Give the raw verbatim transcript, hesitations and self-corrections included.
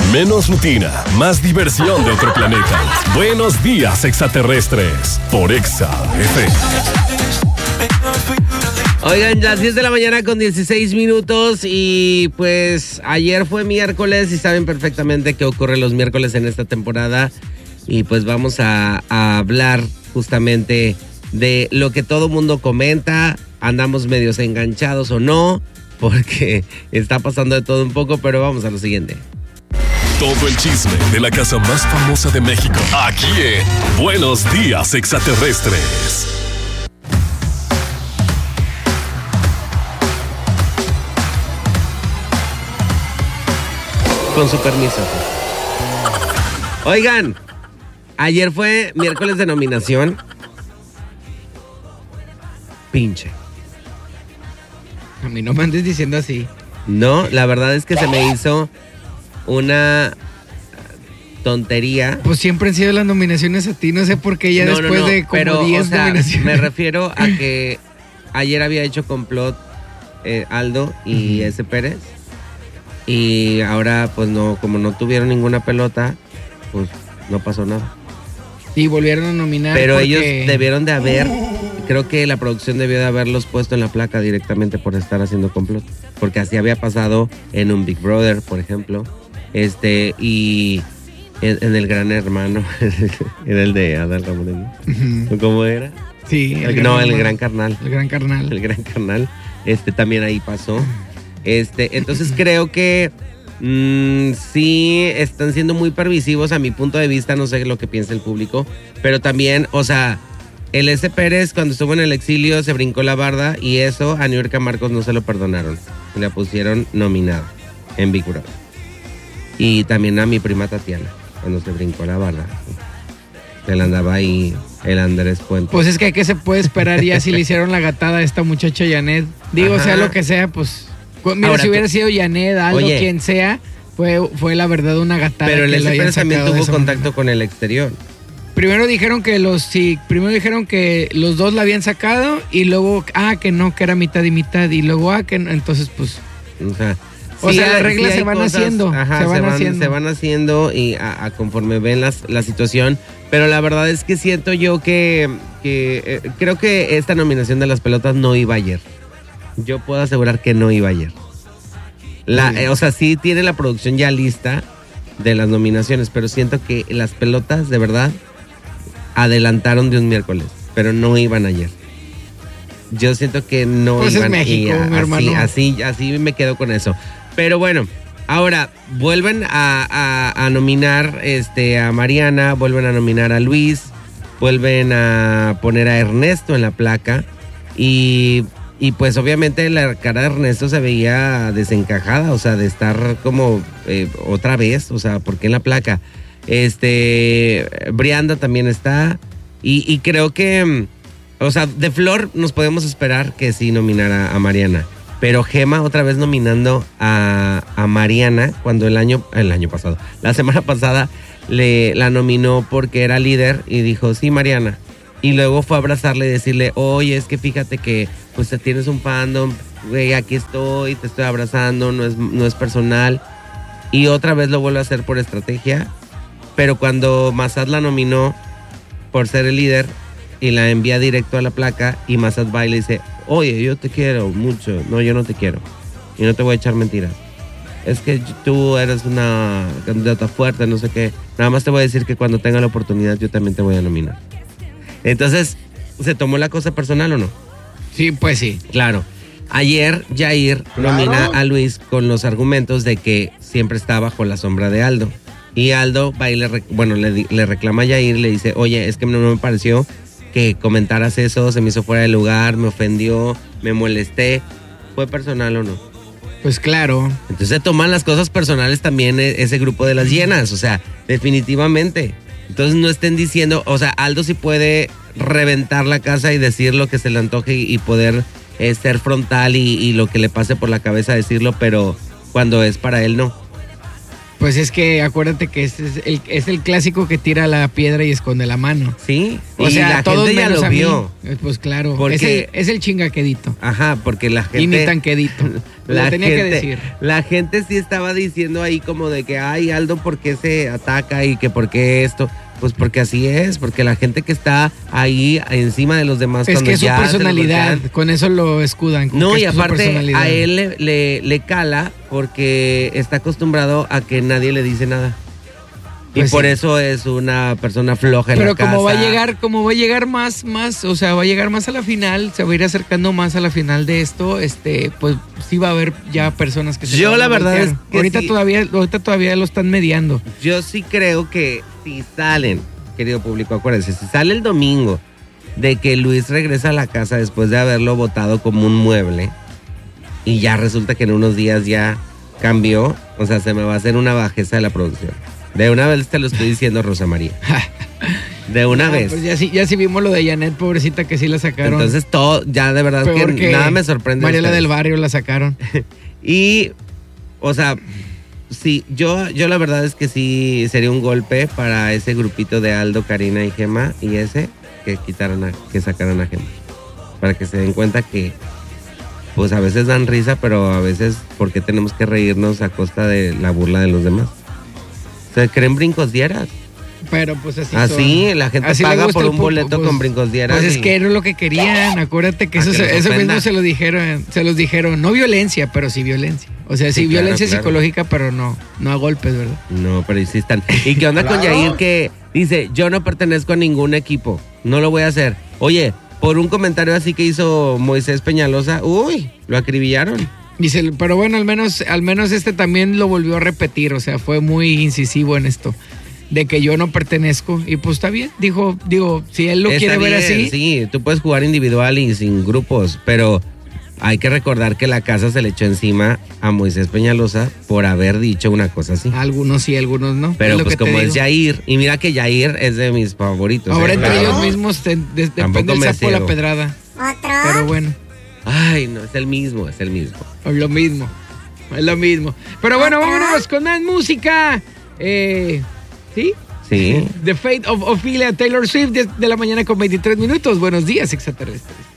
Menos rutina, más diversión de otro planeta. Buenos días, extraterrestres. Por Exa F M. Oigan, las diez de la mañana con dieciséis minutos y pues ayer fue miércoles y saben perfectamente qué ocurre los miércoles en esta temporada y pues vamos a, a hablar justamente de lo que todo mundo comenta, andamos medios enganchados o no, porque está pasando de todo un poco, pero vamos a lo siguiente. Todo el chisme de la casa más famosa de México, aquí en Buenos Días, Extraterrestres. Con su permiso. Oigan, ayer fue miércoles de nominación. Pinche. A mí no me andes diciendo así. No, la verdad es que se me hizo una tontería. Pues siempre han sido las nominaciones a ti, no sé por qué ya no, después no, no, de como diez o sea, nominaciones. Me refiero a que ayer había hecho complot eh, Aldo y uh-huh. S. Pérez. Y ahora, pues no, como no tuvieron ninguna pelota, pues no pasó nada. Y volvieron a nominar. Pero porque... ellos debieron de haber, creo que la producción debió de haberlos puesto en la placa directamente por estar haciendo complot. Porque así había pasado en un Big Brother, por ejemplo. Este, y en, en el Gran Hermano, era el de Adal Ramones, ¿no? Uh-huh. ¿Cómo era? Sí. El, el no, el Gran Carnal. El Gran Carnal. El Gran Carnal. Este también ahí pasó. Este, entonces creo que mmm, sí están siendo muy permisivos a mi punto de vista, no sé lo que piensa el público, pero también, o sea, el S. Pérez cuando estuvo en el exilio se brincó la barda y eso a Niurka Marcos no se lo perdonaron y la pusieron nominada en Big Brother. Y también a mi prima Tatiana cuando se brincó la barda, él andaba ahí el Andrés Puente. Pues es que ¿qué se puede esperar ya si le hicieron la gatada a esta muchacha Janet? Digo, Ajá. sea lo que sea, pues... Mira, Ahora, si hubiera tú, sido Janet, Aldo, oye, quien sea, fue, fue la verdad una gatada. Pero el S. Pérez también tuvo contacto manera. con el exterior. Primero dijeron que los sí, primero dijeron que los dos la habían sacado y luego, ah, que no, que era mitad y mitad y luego, ah, que no, entonces pues... O sea, o sí, sea las reglas sí se van cosas, haciendo, ajá, se, van se, van, haciendo. se van haciendo y a, a conforme ven las, la situación. Pero la verdad es que siento yo que, que eh, creo que esta nominación de las pelotas no iba ayer. Yo puedo asegurar que no iba ayer. La, eh, o sea, sí tiene la producción ya lista de las nominaciones, pero siento que las pelotas, de verdad, adelantaron de un miércoles, pero no iban ayer. Yo siento que no pues iban. Es México, a, mi hermano. Así, así, así me quedo con eso. Pero bueno, ahora vuelven a, a, a nominar este, a Mariana, vuelven a nominar a Luis, vuelven a poner a Ernesto en la placa y... Y pues obviamente la cara de Ernesto se veía desencajada, o sea, de estar como eh, otra vez, o sea, ¿por qué en la placa? Este, Brianda también está, y, y creo que, o sea, de Flor nos podemos esperar que sí nominara a Mariana, pero Gema otra vez nominando a, a Mariana cuando el año, el año pasado, la semana pasada le, la nominó porque era líder y dijo, sí, Mariana. Y luego fue a abrazarle y decirle, oye, es que fíjate que pues tienes un fandom, güey, aquí estoy, te estoy abrazando, no es, no es personal. Y otra vez lo vuelve a hacer por estrategia. Pero cuando Massad la nominó por ser el líder y la envía directo a la placa y Massad va y le dice, oye, yo te quiero mucho. No, yo no te quiero. Y no te voy a echar mentiras. Es que tú eres una candidata fuerte, no sé qué. Nada más te voy a decir que cuando tenga la oportunidad yo también te voy a nominar. Entonces, ¿se tomó la cosa personal o no? Sí, pues sí. Claro. Ayer Yair claro. nomina a Luis con los argumentos de que siempre está bajo la sombra de Aldo. Y Aldo va y le, bueno, le, le reclama a Yair, le dice, oye, es que no me pareció que comentaras eso, se me hizo fuera de lugar, me ofendió, me molesté. ¿Fue personal o no? Pues claro. Entonces se toman las cosas personales también ese grupo de las llenas, o sea, definitivamente. Entonces no estén diciendo, o sea, Aldo sí puede reventar la casa y decir lo que se le antoje y poder eh, ser frontal y, y lo que le pase por la cabeza decirlo, pero cuando es para él no. Pues es que acuérdate que es, es, el, es el clásico que tira la piedra y esconde la mano. Sí, o y sea, la todos gente ya lo vio. Mí, pues claro, porque, es, el, es el chingaquedito. Ajá, porque la gente... Y ni tan quedito. La lo tenía gente, que decir. La gente sí estaba diciendo ahí como de que, ay, Aldo, ¿por qué se ataca? Y que por qué esto... Pues porque así es, porque la gente que está ahí encima de los demás... Es cuando que es su ya personalidad, con eso lo escudan. No, y aparte a él le, le, le cala porque está acostumbrado a que nadie le dice nada. Y pues por sí. eso es una persona floja en Pero la casa. Pero como va a llegar, como va a llegar más, más, o sea, va a llegar más a la final, se va a ir acercando más a la final de esto, este, pues sí va a haber ya personas que se Yo la verdad voltear. es que ahorita sí. todavía, ahorita todavía lo están mediando. Yo sí creo que si salen, querido público, acuérdense, si sale el domingo de que Luis regresa a la casa después de haberlo botado como un mueble y ya resulta que en unos días ya cambió, o sea, se me va a hacer una bajeza de la producción. De una vez te lo estoy diciendo, Rosa María. De una no, vez. Pues ya sí, ya sí vimos lo de Janet, pobrecita, que sí la sacaron. Entonces todo, ya de verdad que, que nada me sorprende. Mariela del Barrio la sacaron. Y, o sea, sí, yo, yo la verdad es que sí sería un golpe para ese grupito de Aldo, Karina y Gema y ese que quitaran a, que sacaran a Gema. Para que se den cuenta que, pues a veces dan risa, pero a veces, ¿por qué tenemos que reírnos a costa de la burla de los demás? Se creen brincos dieras. Pero pues así Así, son. La gente así paga por un boleto pues, con brincos dieras. Pues y... es que era lo que querían, acuérdate que eso, que se, eso mismo se lo dijeron, se los dijeron, no violencia, pero sí violencia. O sea, sí, sí claro, violencia claro. psicológica, pero no, no a golpes, ¿verdad? No, pero insistan. ¿Y qué onda claro. con Yair que dice, yo no pertenezco a ningún equipo, no lo voy a hacer? Oye, por un comentario así que hizo Moisés Peñalosa, uy, lo acribillaron. Dice, pero bueno, al menos, al menos este también lo volvió a repetir, o sea, fue muy incisivo en esto, de que yo no pertenezco, y pues está bien, dijo, digo, si él lo está quiere bien, ver así. Sí, tú puedes jugar individual y sin grupos, pero hay que recordar que la casa se le echó encima a Moisés Peñalosa por haber dicho una cosa así. Algunos sí, algunos no. Pero pues como es Yair, y mira que Yair es de mis favoritos. Ahora ¿eh? entre claro. ellos mismos te, de, depende del sapo la pedrada. ¿Otro? Pero bueno. Ay, no, es el mismo, es el mismo. Es lo mismo, es lo mismo. Pero bueno, vámonos con más música. Eh, ¿Sí? Sí. The Fate of Ophelia, Taylor Swift, diez de la mañana con veintitrés minutos. Buenos días, extraterrestres.